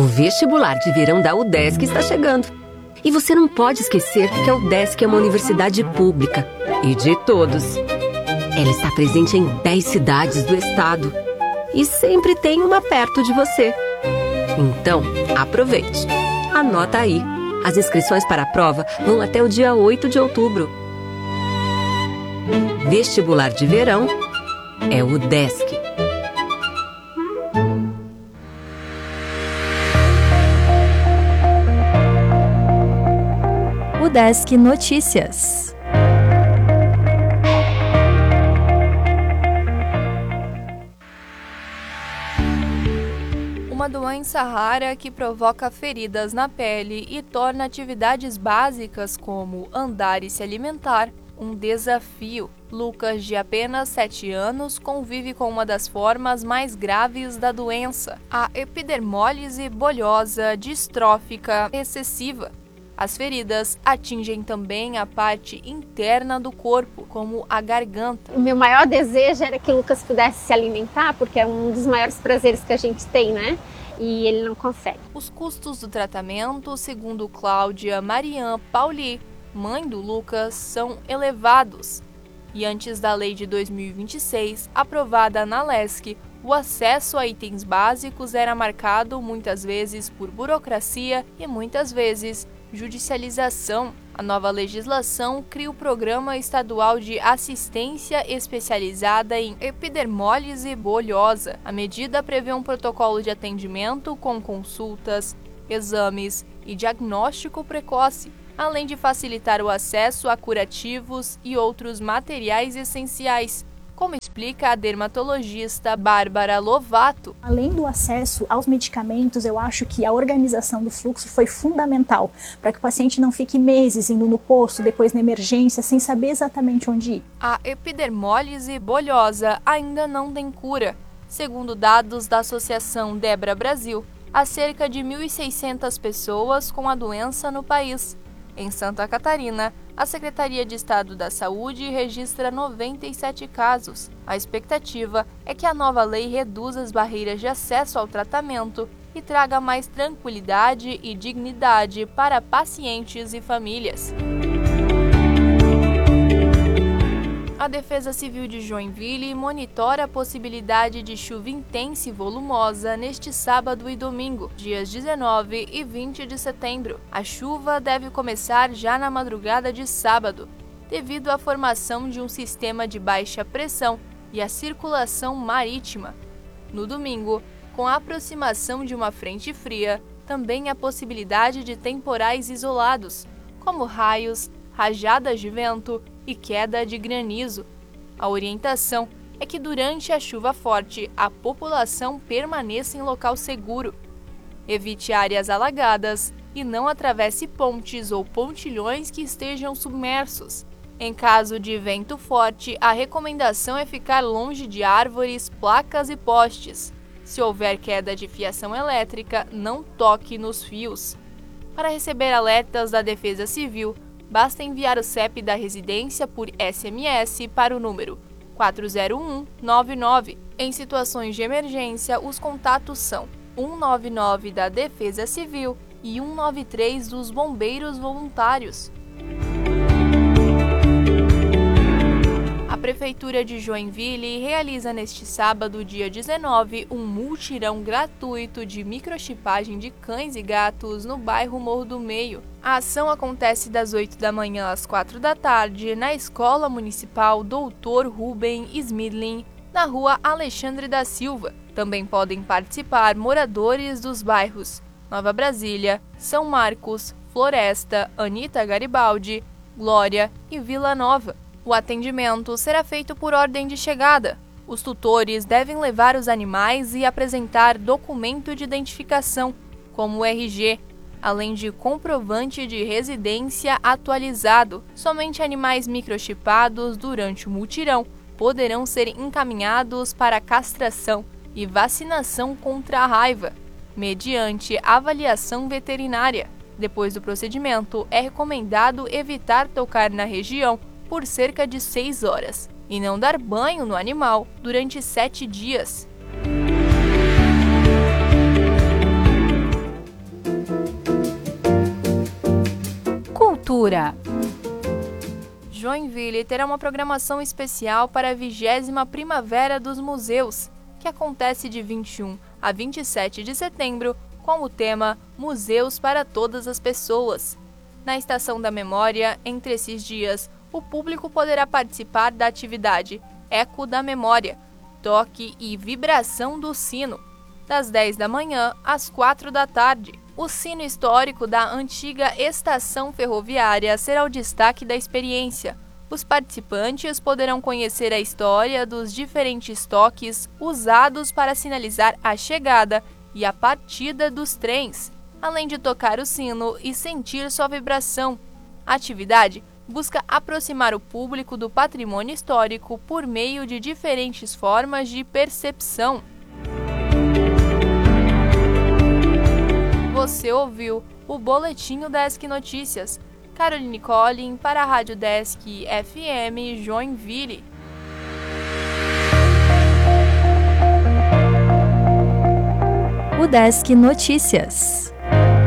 O vestibular de verão da UDESC está chegando. E você não pode esquecer que a UDESC é uma universidade pública e de todos. Ela está presente em 10 cidades do estado e sempre tem uma perto de você. Então, aproveite. Anota aí. As inscrições para a prova vão até o dia 8 de outubro. Vestibular de verão é o UDESC. UDESC Notícias. Uma doença rara que provoca feridas na pele e torna atividades básicas como andar e se alimentar um desafio. Lucas, de apenas 7 anos, convive com uma das formas mais graves da doença, a epidermólise bulhosa distrófica excessiva. As feridas atingem também a parte interna do corpo, como a garganta. O meu maior desejo era que o Lucas pudesse se alimentar, porque é um dos maiores prazeres que a gente tem, né? E ele não consegue. Os custos do tratamento, segundo Cláudia Marian Pauli, mãe do Lucas, são elevados. E antes da lei de 2026, aprovada na LESC, o acesso a itens básicos era marcado muitas vezes por burocracia e muitas vezes judicialização. A nova legislação cria o Programa Estadual de Assistência Especializada em Epidermólise Bulhosa. A medida prevê um protocolo de atendimento com consultas, exames e diagnóstico precoce, além de facilitar o acesso a curativos e outros materiais essenciais, como explica a dermatologista Bárbara Lovato. Além do acesso aos medicamentos, eu acho que a organização do fluxo foi fundamental para que o paciente não fique meses indo no posto, depois na emergência, sem saber exatamente onde ir. A epidermólise bulhosa ainda não tem cura. Segundo dados da Associação Debra Brasil, há cerca de 1.600 pessoas com a doença no país. Em Santa Catarina, a Secretaria de Estado da Saúde registra 97 casos. A expectativa é que a nova lei reduza as barreiras de acesso ao tratamento e traga mais tranquilidade e dignidade para pacientes e famílias. A Defesa Civil de Joinville monitora a possibilidade de chuva intensa e volumosa neste sábado e domingo, dias 19 e 20 de setembro. A chuva deve começar já na madrugada de sábado, devido à formação de um sistema de baixa pressão e à circulação marítima. No domingo, com a aproximação de uma frente fria, também há possibilidade de temporais isolados, como raios, rajadas de vento e queda de granizo. A orientação é que durante a chuva forte a população permaneça em local seguro, evite áreas alagadas e não atravesse pontes ou pontilhões que estejam submersos. Em caso de vento forte, a recomendação é ficar longe de árvores, placas e postes. Se houver queda de fiação elétrica, não toque nos fios. Para receber alertas da Defesa Civil, basta enviar o CEP da residência por SMS para o número 40199. Em situações de emergência, os contatos são 199 da Defesa Civil e 193 dos Bombeiros Voluntários. A Prefeitura de Joinville realiza neste sábado, dia 19, um mutirão gratuito de microchipagem de cães e gatos no bairro Morro do Meio. A ação acontece das 8 da manhã às 4 da tarde na Escola Municipal Dr. Rubem Smidlin, na rua Alexandre da Silva. Também podem participar moradores dos bairros Nova Brasília, São Marcos, Floresta, Anita Garibaldi, Glória e Vila Nova. O atendimento será feito por ordem de chegada. Os tutores devem levar os animais e apresentar documento de identificação, como o RG, além de comprovante de residência atualizado. Somente animais microchipados durante o mutirão poderão ser encaminhados para castração e vacinação contra a raiva, mediante avaliação veterinária. Depois do procedimento, é recomendado evitar tocar na região por cerca de 6 horas e não dar banho no animal durante 7 dias. Cultura. Joinville terá uma programação especial para a 20ª Primavera dos Museus, que acontece de 21 a 27 de setembro, com o tema Museus para Todas as Pessoas. Na Estação da Memória, entre esses dias, o público poderá participar da atividade Eco da Memória, toque e vibração do sino, das 10 da manhã às 4 da tarde. O sino histórico da antiga estação ferroviária será o destaque da experiência. Os participantes poderão conhecer a história dos diferentes toques usados para sinalizar a chegada e a partida dos trens, além de tocar o sino e sentir sua vibração. A atividade busca aproximar o público do patrimônio histórico por meio de diferentes formas de percepção. Você ouviu o Boletim Desk Notícias. Caroline Collin para a Rádio Desk FM Joinville. O Desk Notícias.